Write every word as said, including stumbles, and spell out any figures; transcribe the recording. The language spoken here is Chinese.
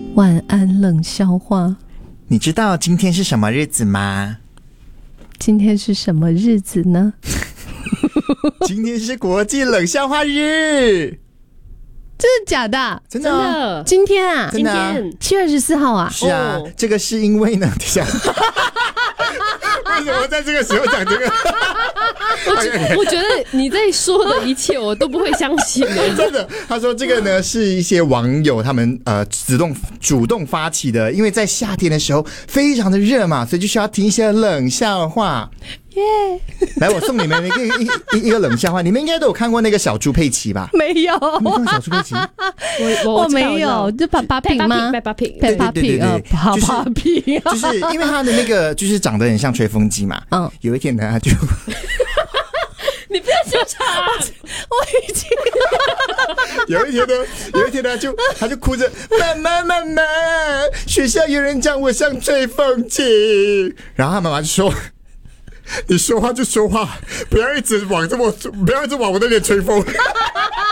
晚安冷笑话。 你知道今天是什么日子吗？ 今天是什么日子呢？ 今天是国际冷笑话日。 真的假的？ 真的、啊、 真的今天啊， 真的啊， 七月二十四号啊。 是啊、哦，这个是因为呢，等一下，为什么在这个时候讲这个？ 我, 我觉得你在说的一切我都不会相信的。 真的，他说这个呢是一些网友他们呃主动主动发起的，因为在夏天的时候非常的热嘛，所以就需要听一些冷笑话。耶、yeah ！来，我送你们一个一一个冷笑话，你们应该都有看过那个小猪佩奇吧？ 没有， 你看过小猪佩奇？ 我我我没有，就把把饼吗？ 把把饼， 对对对对对， 把把饼， 就是因为他的那个就是长得很像吹风机嘛。嗯，有一天呢，他就。 你不要纠缠， 我已经有一天呢，有一天呢，就他就哭着，妈妈妈妈，学校有人讲我像吹风机，然后他妈妈就说，你说话就说话，不要一直往这么，不要一直往我的脸吹风。